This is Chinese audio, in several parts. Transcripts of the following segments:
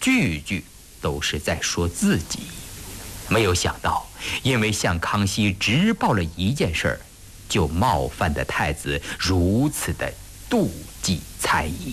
句句都是在说自己。没有想到，因为向康熙直报了一件事儿，就冒犯的太子如此的妒忌猜疑。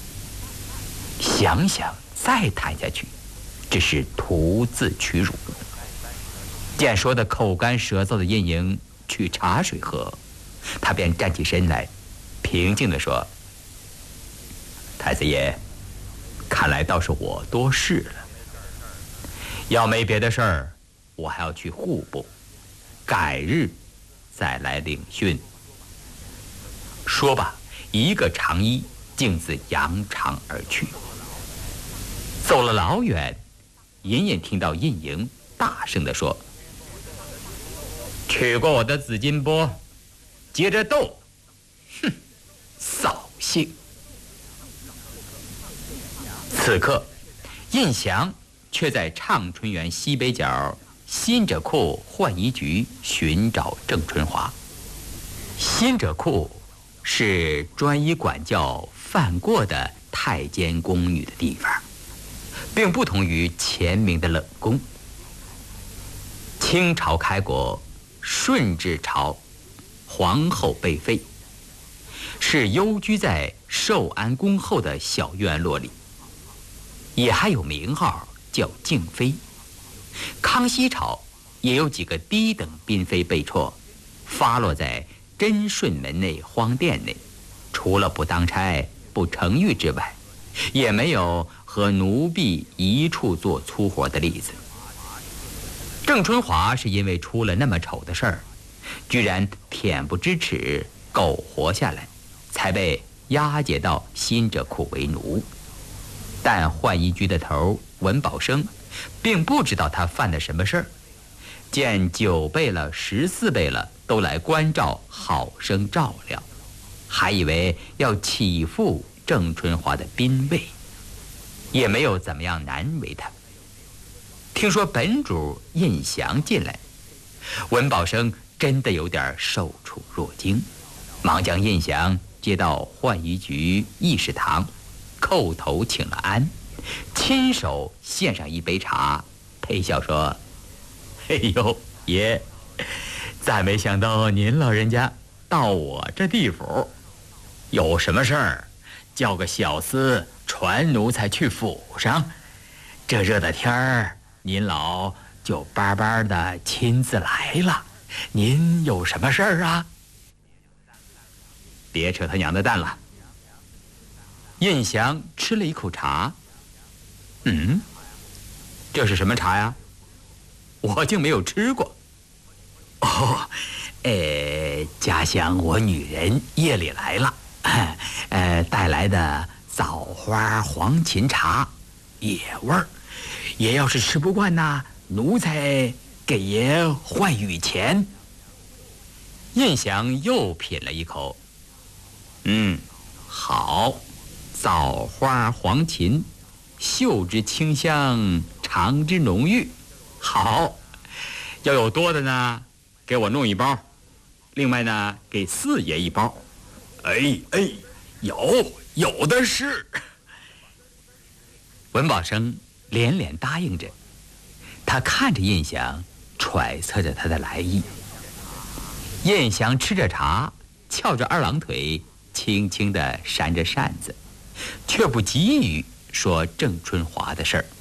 想想再谈下去，只是徒自屈辱。见说的口干舌燥的胤禛去茶水喝，他便站起身来，平静地说：“太子爷，看来倒是我多事了。要没别的事儿，我还要去户部，改日再来领训。”说罢，一个长揖，径自扬长而去。走了老远，隐隐听到胤禛大声地说：“取过我的紫金钵，接着斗！哼，扫兴！”此刻，胤祥却在畅春园西北角新者库浣衣局寻找郑春华。新者库是专一管教犯过的太监宫女的地方，并不同于前明的冷宫。清朝开国，顺治朝皇后被废，是幽居在寿安宫后的小院落里，也还有名号叫静妃。康熙朝也有几个低等嫔妃被辍，发落在贞顺门内荒殿内，除了不当差不成狱之外，也没有和奴婢一处做粗活的例子。郑春华是因为出了那么丑的事儿，居然恬不知耻，苟活下来，才被押解到新者库为奴。但浣衣局的头文保生并不知道他犯了什么事儿，见9辈了14辈了都来关照，好生照料，还以为要起复郑春华的宾位，也没有怎么样难为他。听说本主胤祥进来，文保生真的有点受宠若惊，忙将胤祥接到浣衣局议事堂，叩头请了安，亲手献上一杯茶，陪笑说：“哎呦，爷，再没想到您老人家到我这地府，有什么事儿叫个小厮传奴才去府上，这热的天儿，您老就巴巴的亲自来了。您有什么事儿啊？”“别扯他娘的蛋了。”胤祥吃了一口茶，“这是什么茶呀？我竟没有吃过。”“哦，家乡我女人夜里来了，带来的枣花黄芩茶，野味儿。爷要是吃不惯呐，奴才给爷换雨钱。”胤祥又品了一口，“好，枣花黄芩，嗅之清香，尝之浓郁。好，要有多的呢，给我弄1包，另外呢，给4爷1包。有的是。”文保生连连答应着，他看着胤祥，揣测着他的来意。胤祥吃着茶，翘着2郎腿，轻轻地扇着扇子，却不急于说郑春华的事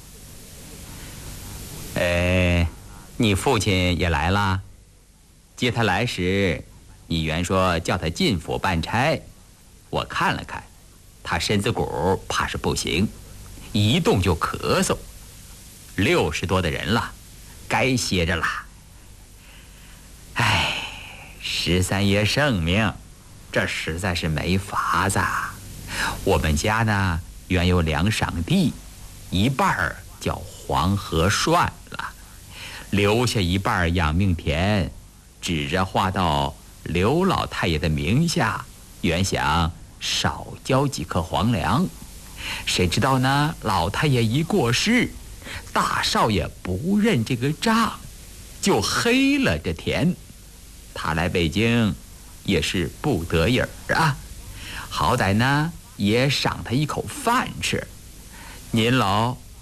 儿。“你父亲也来了？接他来时，你原说叫他进府办差，我看了看，他身子骨怕是不行，一动就咳嗽，60多的人了，该歇着了。13爷圣命，这实在是没法子。我们家呢，原有2晌地，一半叫黄河涮了，留下一半养命田，指着划到刘老太爷的名下，原想少交几颗黄粮，谁知道呢，老太爷一过世，大少爷不认这个账，就黑了这田。他来北京也是不得已啊，好歹呢也赏他一口饭吃。您老